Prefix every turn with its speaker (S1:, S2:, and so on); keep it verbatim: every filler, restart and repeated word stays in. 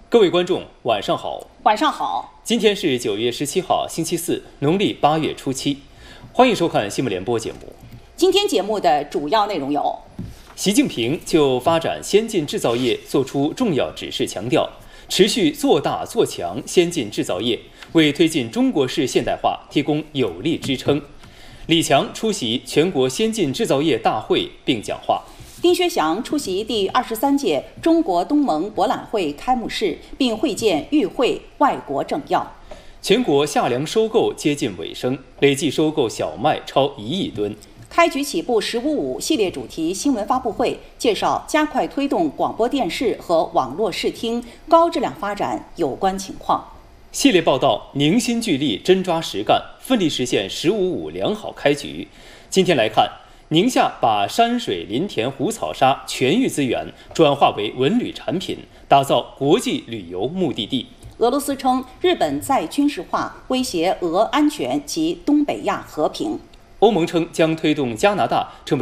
S1: 各位观众，晚上好。
S2: 晚上好。
S1: 今天是九月十七号，星期四，农历八月初七。欢迎收看新闻联播节目。
S2: 今天节目的主要内容有：
S1: 习近平就发展先进制造业作出重要指示，强调持续做大做强先进制造业，为推进中国式现代化提供有力支撑。李强出席全国先进制造业大会并讲话。
S2: 丁薛祥出席第二十三届中国东盟博览会开幕式，并会见与会外国政要。
S1: 全国夏粮收购接近尾声，累计收购小麦超一亿吨。
S2: 开局起步“十五五”系列主题新闻发布会，介绍加快推动广播电视和网络视听高质量发展有关情况。
S1: 系列报道凝心聚力，真抓实干，奋力实现“十五五”良好开局。今天来看，宁夏把山水林田湖草沙全域资源转化为文旅产品，打造国际旅游目的地。
S2: 俄罗斯称日本再军事化威胁俄安全及东北亚和平。
S1: 欧盟称将推动加拿大成为